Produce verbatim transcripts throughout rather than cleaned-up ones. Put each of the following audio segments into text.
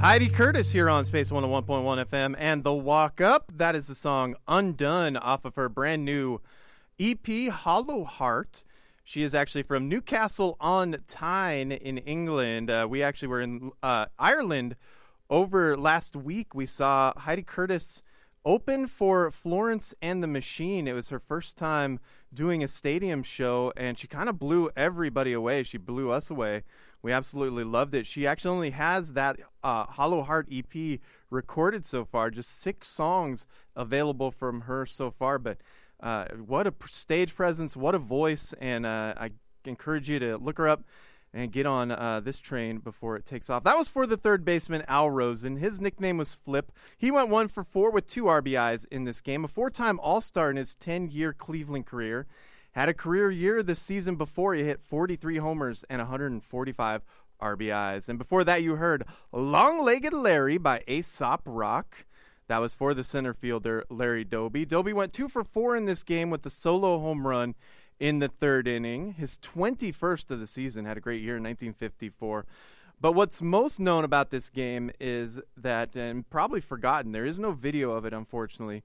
Heidi Curtis here on Space one oh one point one F M and The Walk Up. That is the song Undone off of her brand new E P, Hollow Heart. She is actually from Newcastle on Tyne in England. Uh, we actually were in uh, Ireland over last week. We saw Heidi Curtis open for Florence and the Machine. It was her first time doing a stadium show, and she kind of blew everybody away. She blew us away. We absolutely loved it. She actually only has that uh, Hollow Heart E P recorded so far, just six songs available from her so far. But uh, what a stage presence, what a voice, and uh, I encourage you to look her up and get on uh, this train before it takes off. That was for the third baseman, Al Rosen. His nickname was Flip. He went one for four with two R B Is in this game, a four-time All-Star in his ten-year Cleveland career. Had a career year this season before. He hit forty-three homers and one hundred forty-five R B Is. And before that, you heard Long-Legged Larry by Aesop Rock. That was for the center fielder, Larry Doby. Doby went two for four in this game with the solo home run in the third inning. His twenty-first of the season. Had a great year in nineteen fifty-four. But what's most known about this game is that, and probably forgotten, there is no video of it, unfortunately,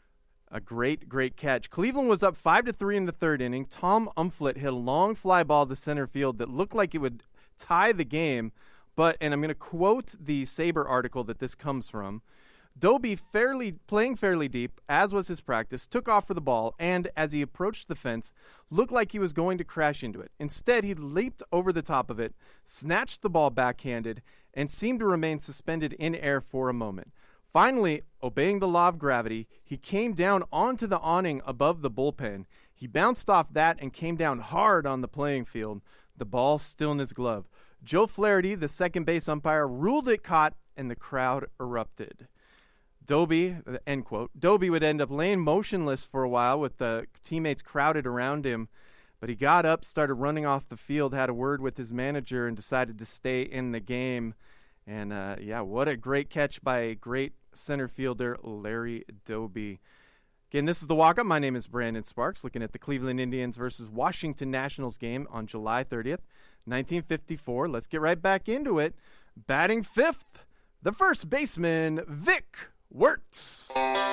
a great, great catch. Cleveland was up five to three in the third inning. Tom Umflett hit a long fly ball to center field that looked like it would tie the game. But, and I'm going to quote the Sabre article that this comes from, Doby, fairly playing fairly deep, as was his practice, took off for the ball, and as he approached the fence, looked like he was going to crash into it. Instead, he leaped over the top of it, snatched the ball backhanded, and seemed to remain suspended in air for a moment. Finally, obeying the law of gravity, he came down onto the awning above the bullpen. He bounced off that and came down hard on the playing field, the ball still in his glove. Joe Flaherty, the second base umpire, ruled it caught, and the crowd erupted. Doby, end quote, Doby would end up laying motionless for a while with the teammates crowded around him, but he got up, started running off the field, had a word with his manager, and decided to stay in the game. And, uh, yeah, what a great catch by a great center fielder, Larry Doby. Again, this is The Walk-Up. My name is Brandon Sparks, looking at the Cleveland Indians versus Washington Nationals game on July thirtieth, nineteen fifty-four. Let's get right back into it. Batting fifth, the first baseman, Vic Wertz.